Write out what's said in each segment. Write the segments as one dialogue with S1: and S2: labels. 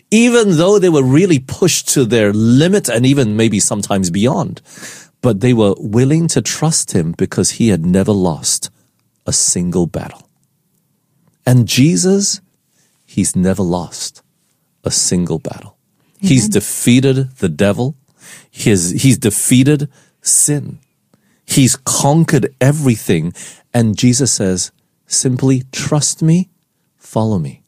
S1: even though they were really pushed to their limit and even maybe sometimes beyond. But they were willing to trust him because he had never lost a single battle. And Jesus, he's never lost a single battle. Amen. He's defeated the devil. He's defeated sin. He's conquered everything. And Jesus says, simply trust me, follow me.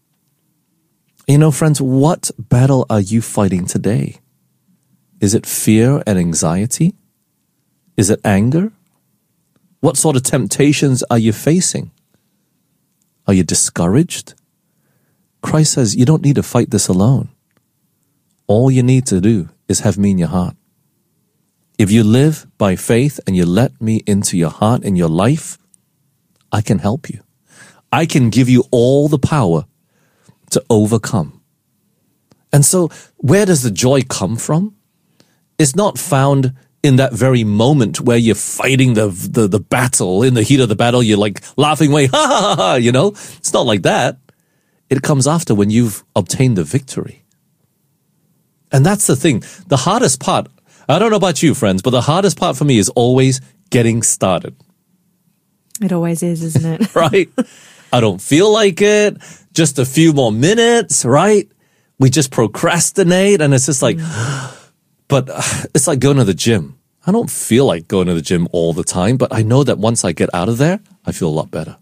S1: You know, friends, what battle are you fighting today? Is it fear and anxiety? Is it anger? What sort of temptations are you facing? Are you discouraged? Christ says you don't need to fight this alone. All you need to do is have me in your heart. If you live by faith and you let me into your heart and your life, I can help you. I can give you all the power to overcome. And so where does the joy come from? It's not found in that very moment where you're fighting the battle. In the heat of the battle, you're like laughing away, ha ha ha ha, you know? It's not like that. It comes after when you've obtained the victory. And that's the thing. The hardest part, I don't know about you, friends, but the hardest part for me is always getting started.
S2: It always is, isn't it?
S1: Right? I don't feel like it. Just a few more minutes, right? We just procrastinate and it's just like, but it's like going to the gym. I don't feel like going to the gym all the time, but I know that once I get out of there, I feel a lot better.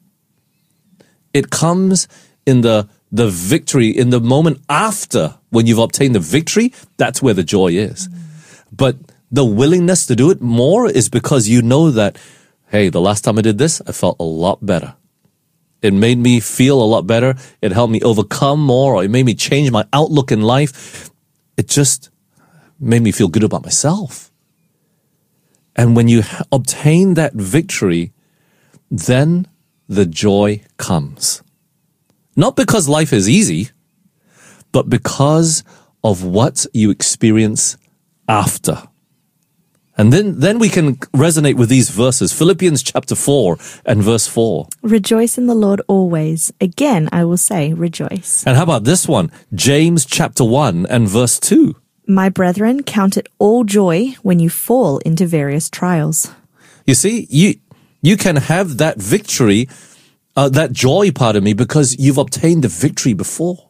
S1: It comes in the victory, in the moment after when you've obtained the victory, that's where the joy is. But the willingness to do it more is because you know that, hey, the last time I did this, I felt a lot better. It made me feel a lot better. It helped me overcome more, or it made me change my outlook in life. It just made me feel good about myself. And when you obtain that victory, then the joy comes. Not because life is easy, but because of what you experience after. And then we can resonate with these verses. Philippians chapter 4 and verse 4.
S2: Rejoice in the Lord always. Again, I will say rejoice.
S1: And how about this one? James chapter 1 and verse 2.
S2: My brethren, count it all joy when you fall into various trials.
S1: You see, you can have that victory, that joy, pardon me, because you've obtained the victory before.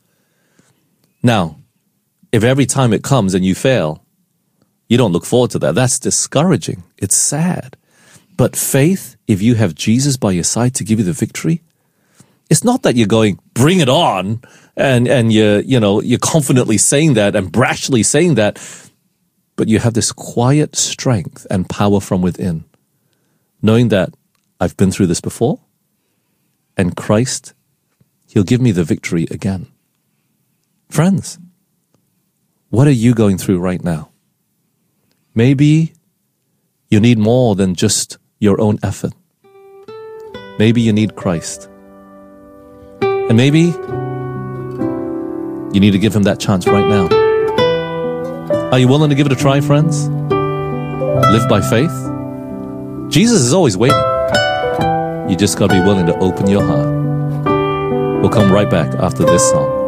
S1: Now, if every time it comes and you fail, you don't look forward to that. That's discouraging. It's sad. But faith, if you have Jesus by your side to give you the victory, it's not that you're going, bring it on, and you're confidently saying that and brashly saying that, but you have this quiet strength and power from within, knowing that I've been through this before, and Christ, he'll give me the victory again. Friends, what are you going through right now? Maybe you need more than just your own effort. Maybe you need Christ. And maybe you need to give him that chance right now. Are you willing to give it a try, friends? Live by faith? Jesus is always waiting. You just got to be willing to open your heart. We'll come right back after this song.